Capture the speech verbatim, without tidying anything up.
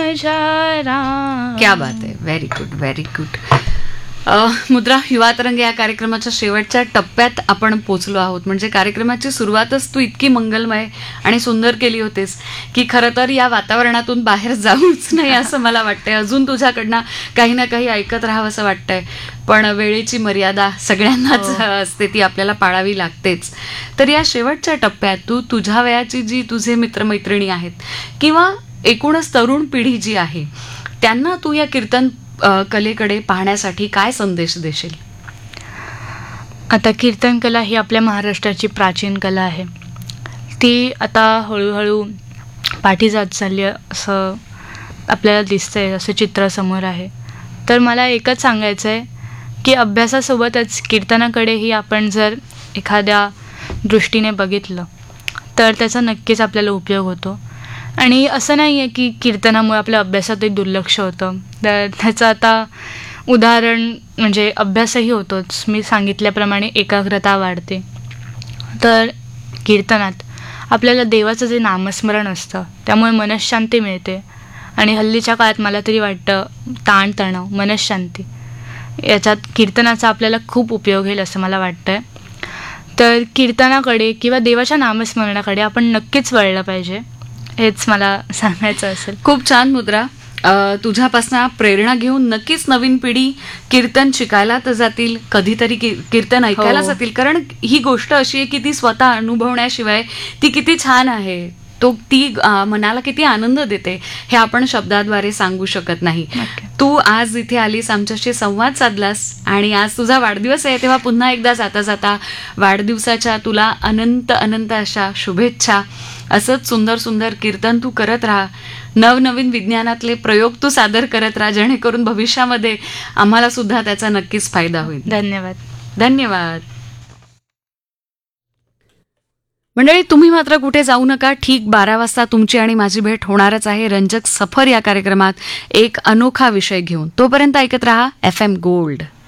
माझ्या राणी. क्या बात आहे. Very good, very good. मुद्रा, युवा तरंग या कार्यक्रमाच्या शेवटच्या टप्प्यात आपण पोचलो आहोत. म्हणजे कार्यक्रमाची सुरुवातच तू इतकी मंगलमय आणि सुंदर केली होतीस की खरं तर या वातावरणातून बाहेर जाऊच नाही असं मला वाटतंय. अजून तुझ्याकडनं काही ना काही ऐकत राहावं असं वाटतंय, पण वेळेची मर्यादा सगळ्यांनाच असते, ती आपल्याला पाळावी लागतेच. तर या शेवटच्या टप्प्यात तू तुझ्या वयाची जी तुझे मित्रमैत्रिणी आहेत किंवा एकूणच तरुण पिढी जी आहे त्यांना तू या कीर्तन कलेकडे पाहण्यासाठी काय संदेश देशील? आता कीर्तन कला ही आपल्या महाराष्ट्राची प्राचीन कला आहे. ती आता हळूहळू पाठी जात चालली असं आपल्याला दिसतंय, असं चित्र समोर आहे. तर मला एकच सांगायचं आहे की अभ्यासासोबतच कीर्तनाकडेही आपण जर एखाद्या दृष्टीने बघितलं तर त्याचा नक्कीच आपल्याला उपयोग होतो. आणि असं नाही आहे की कीर्तनामुळे आपल्या अभ्यासातही दुर्लक्ष होतं. तर त्याचं आता उदाहरण म्हणजे अभ्यासही होतोच. मी सांगितल्याप्रमाणे एकाग्रता वाढते. तर कीर्तनात आपल्याला देवाचं जे नामस्मरण असतं त्यामुळे मनःशांती मिळते. आणि हल्लीच्या काळात मला तरी वाटतं ताणतणाव, मनःशांती याच्यात कीर्तनाचा आपल्याला खूप उपयोग होईल असं मला वाटतं आहे. तर कीर्तनाकडे किंवा देवाच्या नामस्मरणाकडे आपण नक्कीच वळलं पाहिजे, हेच मला सांगायचं असेल. खूप छान मुद्रा. तुझ्यापासून प्रेरणा घेऊन नक्कीच नवीन पिढी कीर्तन शिकायला तर जातील, कधीतरी कीर्तन ऐकायला जातील. कारण ही गोष्ट अशी आहे की ती स्वतः अनुभवण्याशिवाय ती किती छान आहे, तो ती मनाला किती आनंद देते हे आपण शब्दाद्वारे सांगू शकत नाही. तू आज इथे आलीस, आमच्याशी संवाद साधलास आणि आज तुझा वाढदिवस आहे, तेव्हा पुन्हा एकदा जाता जाता वाढदिवसाच्या तुला अनंत अनंत अशा शुभेच्छा. असंच सुंदर सुंदर कीर्तन तू करत राहा, नवनवीन विज्ञानातले प्रयोग तू सादर करत राहा, जेणेकरून भविष्यामध्ये आम्हाला सुद्धा त्याचा नक्कीच फायदा होईल. धन्यवाद. धन्यवाद. मंडळी, तुम्ही मात्र कुठे जाऊ नका. ठीक बारा वाजता तुमची आणि माझी भेट होणारच आहे रंजक सफर या कार्यक्रमात एक अनोखा विषय घेऊन. तोपर्यंत ऐकत रहा एफ एम गोल्ड.